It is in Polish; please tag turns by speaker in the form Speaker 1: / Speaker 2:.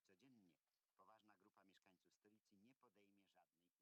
Speaker 1: Codziennie poważna grupa mieszkańców stolicy nie podejmie żadnej